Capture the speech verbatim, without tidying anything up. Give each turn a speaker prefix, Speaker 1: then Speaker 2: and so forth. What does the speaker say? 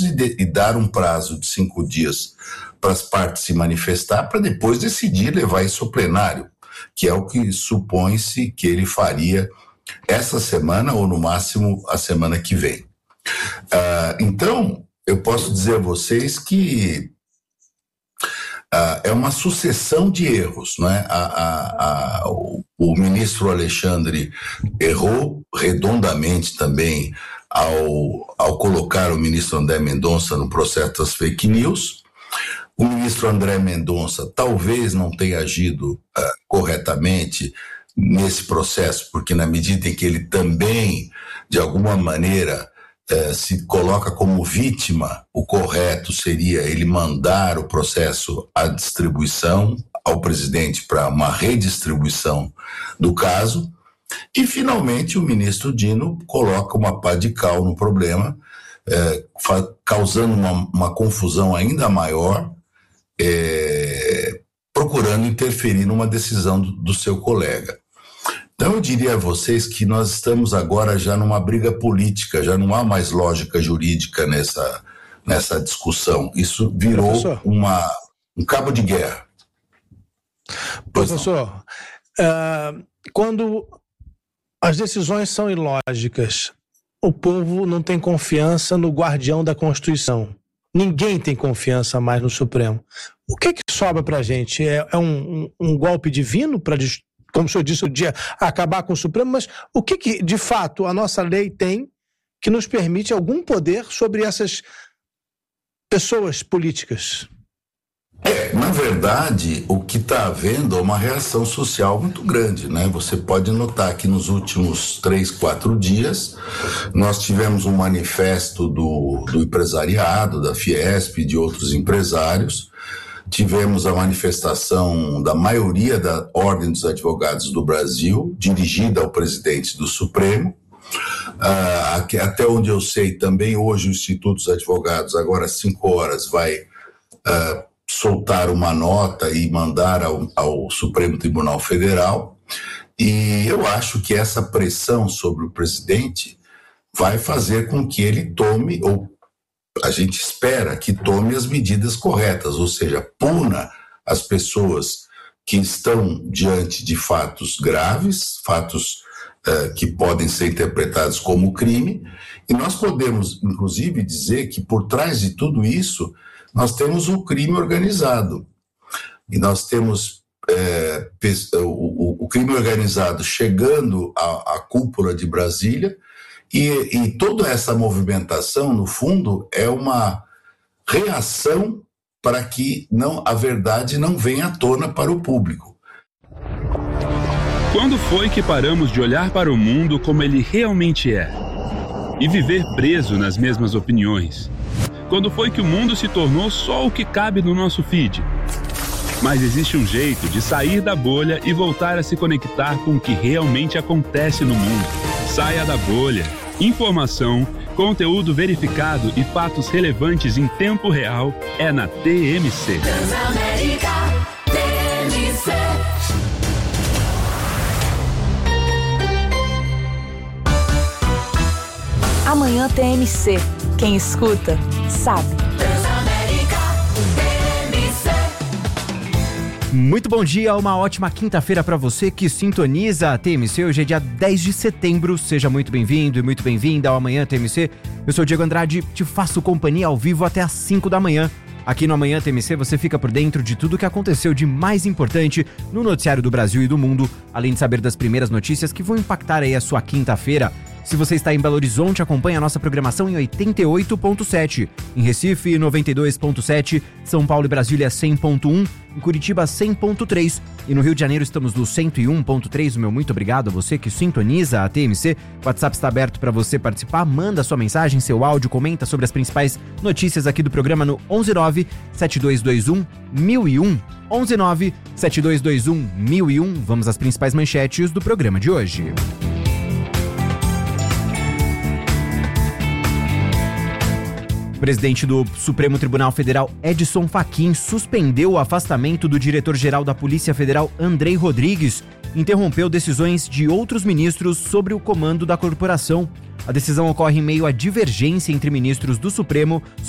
Speaker 1: e, de, e dar um prazo de cinco dias para as partes se manifestar, para depois decidir levar isso ao plenário, que é o que supõe-se que ele faria essa semana ou no máximo a semana que vem. Uh, então, eu posso dizer a vocês que uh, é uma sucessão de erros, não é? A, a, a, o, o ministro Alexandre errou redondamente também ao, ao colocar o ministro André Mendonça no processo das fake news. O ministro André Mendonça talvez não tenha agido uh, corretamente nesse processo, porque na medida em que ele também, de alguma maneira, uh, se coloca como vítima, o correto seria ele mandar o processo à distribuição ao presidente para uma redistribuição do caso. E, finalmente, o ministro Dino coloca uma pá de cal no problema, uh, fa- causando uma, uma confusão ainda maior, É, procurando interferir numa decisão do, do seu colega. Então eu diria a vocês que nós estamos agora já numa briga política, já não há mais lógica jurídica nessa, nessa discussão. Isso virou uma, um cabo de guerra.
Speaker 2: Professor, uh, quando as decisões são ilógicas, o povo não tem confiança no guardião da Constituição. Ninguém tem confiança mais no Supremo. O que que sobra pra gente? É, é um, um, um golpe divino para, como o senhor disse, o dia acabar com o Supremo, mas o que que, de fato, a nossa lei tem que nos permite algum poder sobre essas pessoas políticas?
Speaker 1: É, na verdade, o que está havendo é uma reação social muito grande, né? Você pode notar que nos últimos três, quatro dias, nós tivemos um manifesto do, do empresariado, da Fiesp e de outros empresários, tivemos a manifestação da maioria da Ordem dos Advogados do Brasil, dirigida ao presidente do Supremo. Ah, até onde eu sei, também hoje o Instituto dos Advogados, agora às cinco horas, vai ah, soltar uma nota e mandar ao, ao Supremo Tribunal Federal. E eu acho que essa pressão sobre o presidente vai fazer com que ele tome, ou a gente espera que tome as medidas corretas, ou seja, puna as pessoas que estão diante de fatos graves, fatos uh, que podem ser interpretados como crime, e nós podemos, inclusive, dizer que por trás de tudo isso, nós temos o crime organizado, e nós temos é, o, o crime organizado chegando à, à cúpula de Brasília, e, e toda essa movimentação, no fundo, é uma reação para que não, a verdade não venha à tona para o público.
Speaker 3: Quando foi que paramos de olhar para o mundo como ele realmente é e viver preso nas mesmas opiniões? Quando foi que o mundo se tornou só o que cabe no nosso feed? Mas existe um jeito de sair da bolha e voltar a se conectar com o que realmente acontece no mundo. Saia da bolha. Informação, conteúdo verificado e fatos relevantes em tempo real é na T M C.
Speaker 4: Transamérica, T M C.
Speaker 5: Amanhã T M C. Quem escuta, sabe.
Speaker 4: Transamérica, T M C.
Speaker 6: Muito bom dia, uma ótima quinta-feira para você que sintoniza a T M C. Hoje é dia dez de setembro, seja muito bem-vindo e muito bem-vinda ao Amanhã T M C. Eu sou o Diego Andrade, te faço companhia ao vivo até às cinco da manhã. Aqui no Amanhã T M C você fica por dentro de tudo o que aconteceu de mais importante no noticiário do Brasil e do mundo, além de saber das primeiras notícias que vão impactar aí a sua quinta-feira. Se você está em Belo Horizonte, acompanhe a nossa programação em oitenta e oito ponto sete. Em Recife, noventa e dois ponto sete. São Paulo e Brasília, cem ponto um. Em Curitiba, cem ponto três. E no Rio de Janeiro estamos no cento e um ponto três. O meu muito obrigado a você que sintoniza a T M C. O WhatsApp está aberto para você participar. Manda sua mensagem, seu áudio, comenta sobre as principais notícias aqui do programa no onze nove sete dois dois um mil e um. onze nove sete dois dois um mil e um. Vamos às principais manchetes do programa de hoje. O presidente do Supremo Tribunal Federal, Edson Fachin, suspendeu o afastamento do diretor-geral da Polícia Federal, Andrei Rodrigues, e interrompeu decisões de outros ministros sobre o comando da corporação. A decisão ocorre em meio à divergência entre ministros do Supremo